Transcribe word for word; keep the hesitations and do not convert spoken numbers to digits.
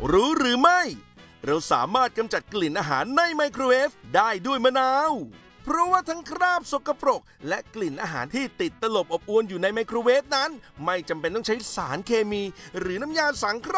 รู้หรือไม่เราสามารถกำจัดกลิ่นอาหารในไมโครเวฟได้ด้วยมะนาวเพราะว่าทั้งคราบสกปรกและกลิ่นอาหารที่ติดตลบอบอวนอยู่ในไมโครเวฟนั้นไม่จำเป็นต้องใช้สารเคมีหรือน้ำยาสังเคราะห์